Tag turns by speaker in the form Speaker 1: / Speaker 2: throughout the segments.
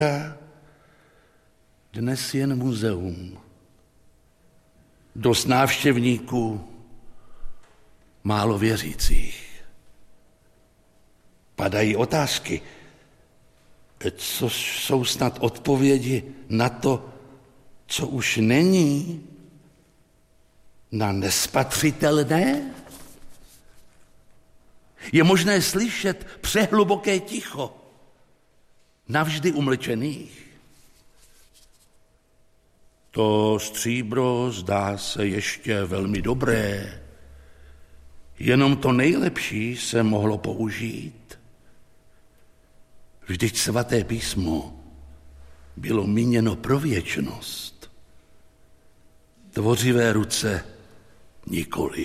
Speaker 1: Dnes jen muzeum. Dost návštěvníků, málo věřících. Padají otázky, co jsou snad odpovědi na to, co už není, na nespatřitelné? Je možné slyšet přehluboké ticho navždy umlčených. To stříbro zdá se ještě velmi dobré, jenom to nejlepší se mohlo použít. Vždyť svaté písmo bylo míněno pro věčnost. Tvořivé ruce nikoli.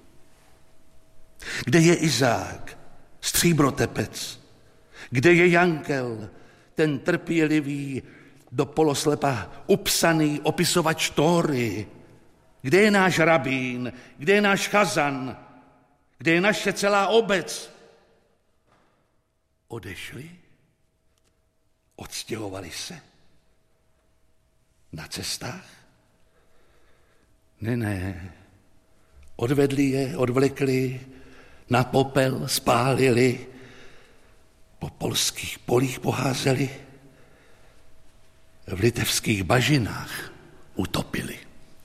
Speaker 1: Kde je Izák, stříbrotepec? Kde je Jankel, ten trpělivý, do poloslepa upsaný opisovač Tóry? Kde je náš rabín? Kde je náš Chazan? Kde je naše celá obec? Odešli? Odstěhovali se? Na cestách? Ne. Odvedli je, odvlekli, na popel spálili, po polských polích poházeli, v litevských bažinách utopili.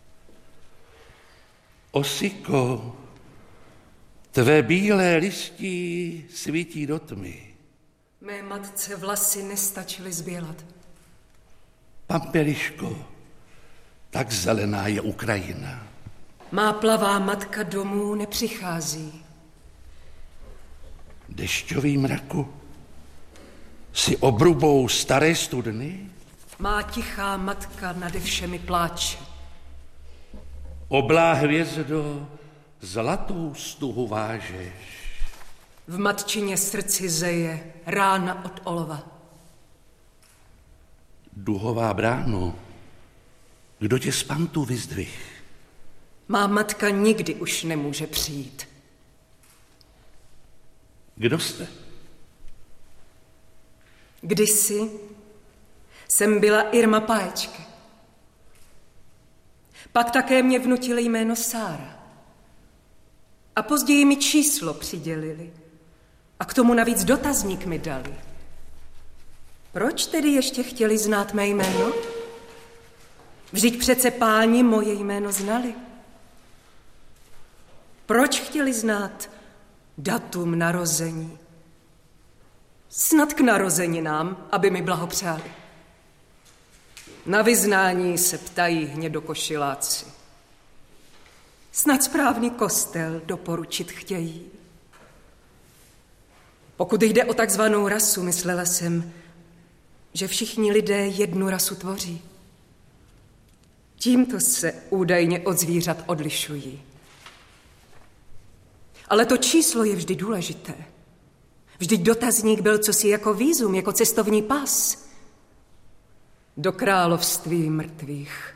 Speaker 1: Osiko, tvé bílé listí svítí do tmy.
Speaker 2: Mé matce vlasy nestačily zbělat.
Speaker 1: Pampeliško, tak zelená je Ukrajina.
Speaker 2: Má plavá matka domů nepřichází.
Speaker 1: Dešťový mraku si obrubou staré studny?
Speaker 2: Má tichá matka nade všemi pláče.
Speaker 1: Oblá hvězdo, zlatou stuhu vážeš.
Speaker 2: V matčině srdci zeje rána od olova.
Speaker 1: Duhová bráno, kdo tě z pantu vyzdvih?
Speaker 2: Má matka nikdy už nemůže přijít.
Speaker 1: Kdo jste?
Speaker 2: Kdysi jsem byla Irma Páječka. Pak také mě vnutili jméno Sára. A později mi číslo přidělili. A k tomu navíc dotazník mi dali. Proč tedy ještě chtěli znát mé jméno? Vždyť přece páni moje jméno znali. Proč chtěli znát datum narození? Snad k narozeninám, aby mi blahopřáli. Na vyznání se ptají hnědokošiláci. Snad správný kostel doporučit chtějí. Pokud jde o takzvanou rasu, myslela jsem, že všichni lidé jednu rasu tvoří. Tímto se údajně od zvířat odlišují. Ale to číslo je vždy důležité. Vždyť dotazník byl cosi jako vízum, jako cestovní pas do království mrtvých.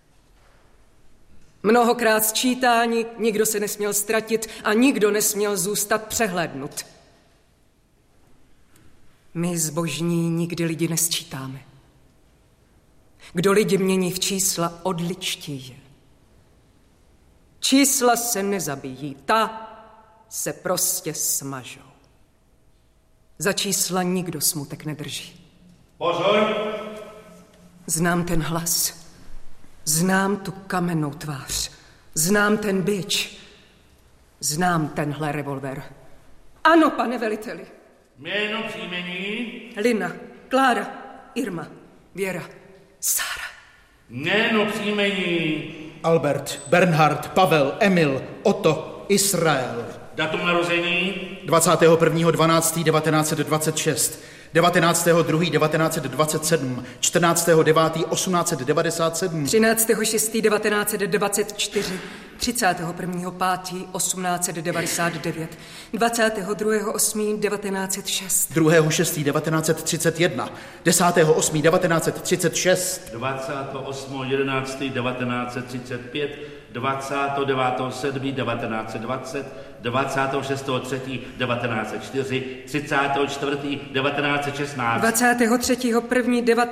Speaker 2: Mnohokrát sčítání, nikdo se nesměl ztratit a nikdo nesměl zůstat přehlédnut. My zbožní nikdy lidi nesčítáme. Kdo lidi mění v čísla, odličtí je. Čísla se nezabíjí, ta se prostě smažou. Za čísla nikdo smutek nedrží.
Speaker 1: Pozor!
Speaker 2: Znám ten hlas, znám tu kamennou tvář, znám ten bič, znám tenhle revolver. Ano, pane veliteli.
Speaker 1: Jméno, příjmení?
Speaker 2: Lina, Klára, Irma, Věra, Sára.
Speaker 1: Jméno, příjmení?
Speaker 3: Albert, Bernhard, Pavel, Emil, Otto, Israel.
Speaker 1: Datum narození?
Speaker 3: 21.12.1926, 19.2.1927, 14.9.1897,
Speaker 2: 13.6.1924, 31.5.1899, 22.8.1906,
Speaker 3: 2.6.1931, 10.8.1936,
Speaker 4: 28.11.1935, 29.7.1920, 26.3.1904, 34.1916,
Speaker 2: 23.1.19